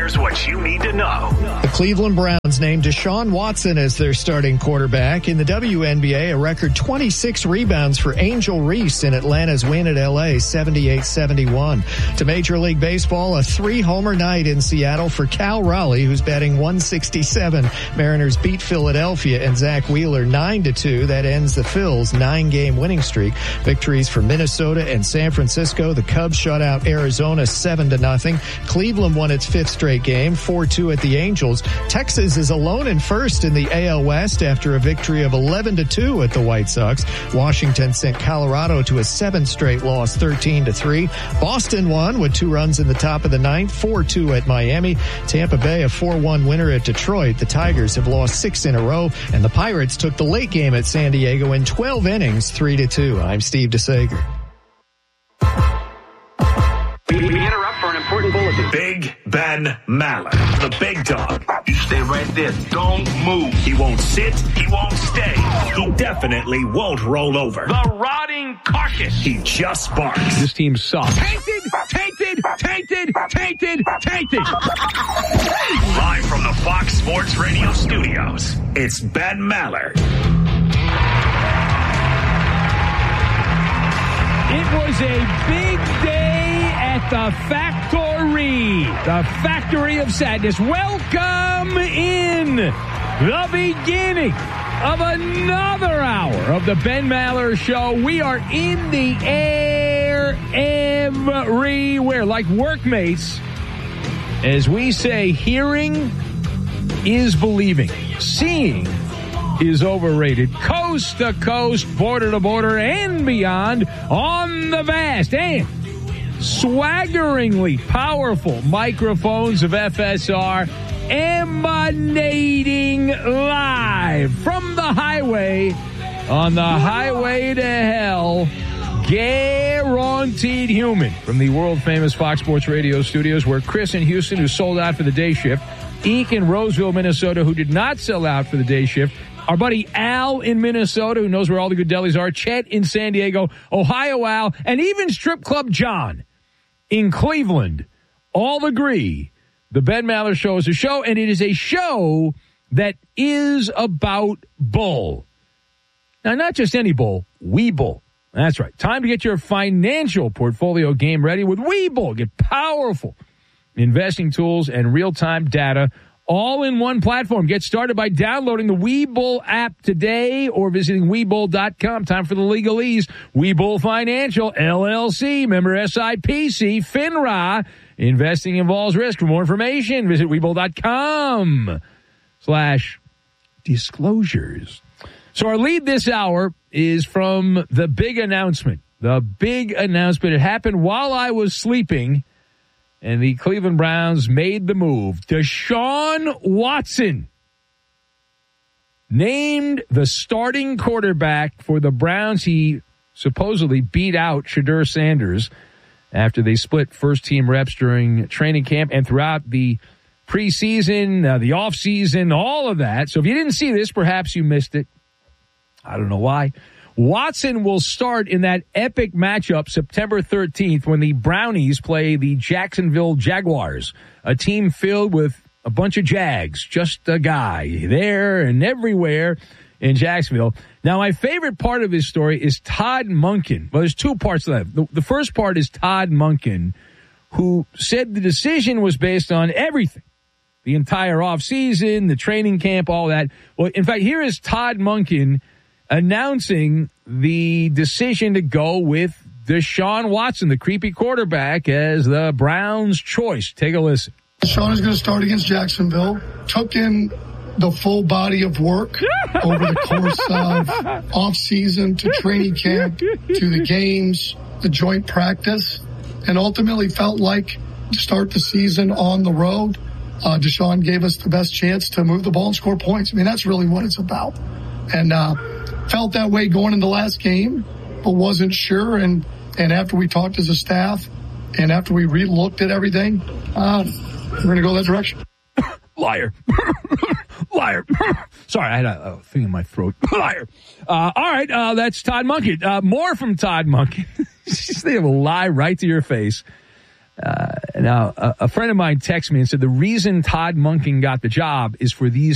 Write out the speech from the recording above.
Here's what you need to know. The Cleveland Browns named Deshaun Watson as their starting quarterback. In the WNBA, a record 26 rebounds for Angel Reese in Atlanta's win at LA, 78-71. To Major League Baseball, a 3-homer night in Seattle for Cal Raleigh, who's batting 167. Mariners beat Philadelphia and Zach Wheeler 9-2. That ends the Phils' 9-game winning streak. Victories for Minnesota and San Francisco. The Cubs shut out Arizona 7-0. Cleveland won its 5th straight game, 4-2 at the Angels. Texas is alone in first in the AL West after a victory of 11-2 at the White Sox. Washington sent Colorado to a 7th straight loss, 13-3. Boston won with 2 runs in the top of the 9th, 4-2 at Miami. Tampa Bay a 4-1 winner at Detroit. The Tigers have lost 6 in a row, and the Pirates took the late game at San Diego in 12 innings, 3-2. I'm Steve DeSager. We interrupt for an important bulletin. Big Ben Maller, the big dog. You stay right there. Don't move. He won't sit. He won't stay. He definitely won't roll over. The rotting carcass. He just barks. This team sucks. Tainted. Live from the Fox Sports Radio studios, it's Ben Maller. It was a big day at the factory of sadness. Welcome in the beginning of another hour of the Ben Maller Show. We are in the air everywhere, like workmates. As we say, hearing is believing. Seeing is overrated. Coast to coast, border to border, and beyond on the vast and swaggeringly powerful microphones of FSR, emanating live from the highway, on the highway to hell, guaranteed human, from the world-famous Fox Sports Radio studios, where Chris in Houston, who sold out for the day shift, Eke in Roseville, Minnesota, who did not sell out for the day shift, our buddy Al in Minnesota, who knows where all the good delis are, Chet in San Diego, Ohio Al, and even Strip Club John in Cleveland all agree the Ben Maller Show is a show, and it is a show that is about bull. Now, not just any bull, Webull. That's right. Time to get your financial portfolio game ready with Webull. Get powerful investing tools and real-time data all in one platform. Get started by downloading the Webull app today or visiting Webull.com. Time for the legalese. Webull Financial, LLC, member SIPC, FINRA. Investing involves risk. For more information, visit Webull.com/disclosures. So our lead this hour is from the big announcement. The big announcement. It happened while I was sleeping, and the Cleveland Browns made the move. Deshaun Watson named the starting quarterback for the Browns. He supposedly beat out Shedeur Sanders after they split first-team reps during training camp and throughout the preseason, the offseason, all of that. So if you didn't see this, perhaps you missed it. I don't know why. Watson will start in that epic matchup September 13th when the Brownies play the Jacksonville Jaguars, a team filled with a bunch of Jags, just a guy there and everywhere in Jacksonville. Now, my favorite part of his story is Todd Monken. Well, there's 2 parts to that. The first part is Todd Monken, who said the decision was based on everything, the entire offseason, the training camp, all that. Well, in fact, here is Todd Monken announcing the decision to go with Deshaun Watson, the creepy quarterback, as the Browns' choice. Take a listen. Deshaun is going to start against Jacksonville. Took in the full body of work over the course of off-season to training camp, to the games, the joint practice, and ultimately felt like to start the season on the road, Deshaun gave us the best chance to move the ball and score points. I mean, that's really what it's about. And felt that way going in the last game, but wasn't sure. And after we talked as a staff and after we re-looked at everything, we're going to go that direction. Liar. Liar. Sorry, I had a thing in my throat. Liar. All right, that's Todd Monken. More from Todd Monken. They will lie right to your face. Now, a friend of mine texted me and said the reason Todd Monken got the job is for these